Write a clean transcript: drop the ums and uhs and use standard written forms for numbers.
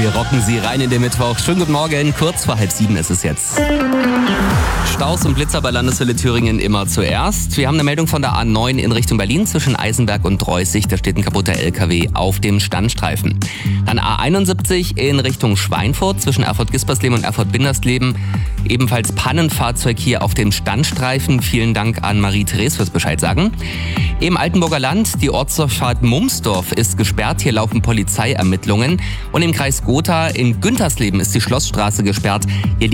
Wir rocken sie rein in den Mittwoch. Schönen guten Morgen, kurz vor 6:30 ist es jetzt. Staus und Blitzer bei Landeshölle Thüringen immer zuerst. Wir haben eine Meldung von der A9 in Richtung Berlin zwischen Eisenberg und Dreußig. Da steht ein kaputter LKW auf dem Standstreifen. Dann A71 in Richtung Schweinfurt zwischen Erfurt-Gispersleben und Erfurt-Bindersleben. Ebenfalls Pannenfahrzeug hier auf dem Standstreifen. Vielen Dank an Marie-Therese fürs Bescheid sagen. Im Altenburger Land, die Ortsdurchfahrt Mumsdorf ist gesperrt. Hier laufen Polizeiermittlungen. Und im Kreis Gotha in Güntersleben ist die Schlossstraße gesperrt. Hier